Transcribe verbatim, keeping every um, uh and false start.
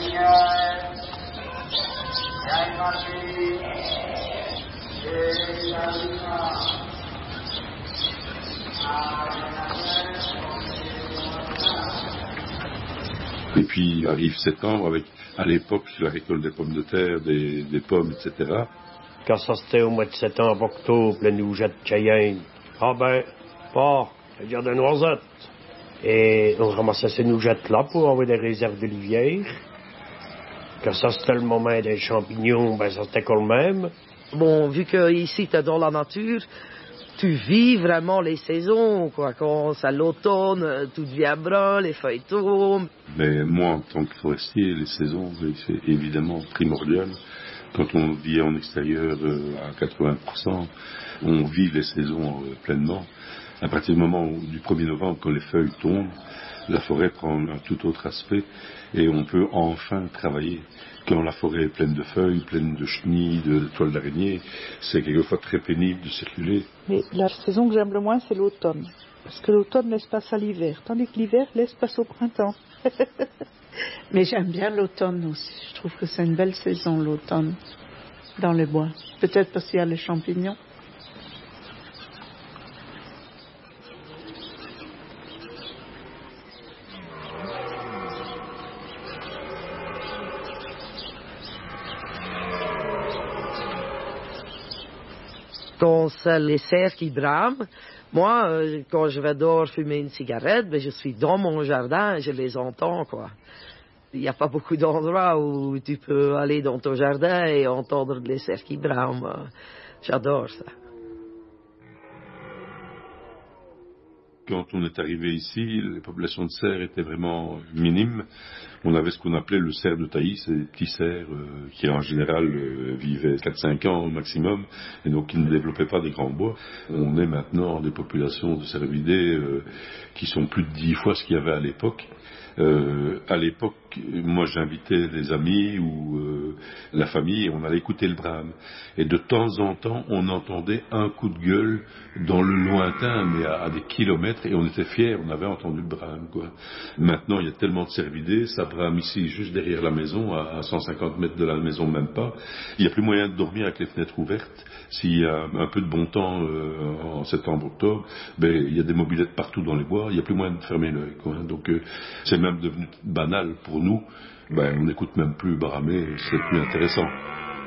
Et puis arrive septembre avec, à l'époque, la récolte des pommes de terre, des, des pommes, et cetera. Quand ça c'était au mois de septembre, octobre, la nougette Cayenne, ah ben, pas, il y a des noisettes. Et on ramassait ces nougettes-là pour avoir des réserves de lisière. Quand ça c'était le moment des champignons, ben ça c'était quand même. Bon, vu que ici t'es dans la nature, tu vis vraiment les saisons, quoi. Quand c'est l'automne, tout devient brun, les feuilles tombent. Mais moi, en tant que forestier, les saisons, c'est évidemment primordial. Quand on vit en extérieur euh, à quatre-vingts pour cent, on vit les saisons euh, pleinement. À partir du moment où, du premier novembre, quand les feuilles tombent, la forêt prend un tout autre aspect et on peut enfin travailler. Quand la forêt est pleine de feuilles, pleine de chenilles, de toiles d'araignée, c'est quelquefois très pénible de circuler. Mais la saison que j'aime le moins, c'est l'automne. Parce que l'automne laisse place à l'hiver, tandis que l'hiver laisse place au printemps. Mais j'aime bien l'automne aussi. Je trouve que c'est une belle saison, l'automne, dans les bois. Peut-être parce qu'il y a les champignons. Quand c'est les cerfs qui brament, moi, euh, quand je vais dehors fumer une cigarette, ben, je suis dans mon jardin et je les entends, quoi. Il n'y a pas beaucoup d'endroits où tu peux aller dans ton jardin et entendre les cerfs qui brament. J'adore ça. Quand on est arrivé ici, les populations de cerfs étaient vraiment minimes. On avait ce qu'on appelait le cerf de taillis, c'est des petits cerfs euh, qui en général euh, vivaient quatre à cinq ans au maximum et donc qui ne développaient pas des grands bois. On est maintenant des populations de cervidés euh, qui sont plus de dix fois ce qu'il y avait à l'époque. Euh, à l'époque, moi j'invitais des amis ou euh, la famille et on allait écouter le brame. Et de temps en temps, on entendait un coup de gueule dans le lointain, mais à, à des kilomètres, et on était fiers, on avait entendu le brame, quoi. Maintenant, il y a tellement de cervidés, ça brame ici, juste derrière la maison, à, à cent cinquante mètres de la maison, même pas. Il n'y a plus moyen de dormir avec les fenêtres ouvertes. S'il y a un peu de bon temps euh, en septembre-octobre, ben, il y a des mobylettes partout dans les bois, il n'y a plus moyen de fermer l'œil, quoi. Donc, euh, c'est même devenu banal pour nous, ben, on n'écoute même plus bramer, c'est plus intéressant.